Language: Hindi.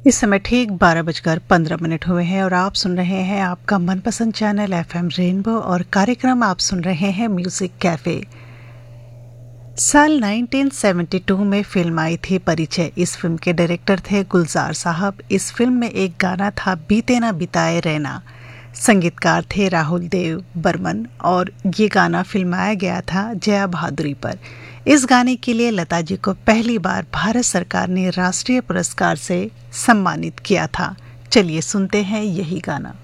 इस समय ठीक 12:15 हुए हैं और आप सुन रहे हैं आपका मनपसंद चैनल FM रेनबो और कार्यक्रम आप सुन रहे हैं म्यूजिक कैफे। साल 1972 में फिल्म आई थी परिचय। इस फिल्म के डायरेक्टर थे गुलजार साहब। इस फिल्म में एक गाना था बीते ना बिताए रहना। संगीतकार थे राहुल देव बर्मन और ये गाना फिल्माया गया था जया बहादुरी पर। इस गाने के लिए लता जी को पहली बार भारत सरकार ने राष्ट्रीय पुरस्कार से सम्मानित किया था। चलिए सुनते हैं यही गाना।